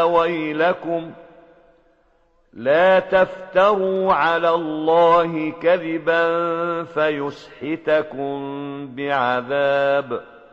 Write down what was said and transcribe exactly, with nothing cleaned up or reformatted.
ويلكم لا تفتروا على الله كذبا فيسحتكم بعذاب.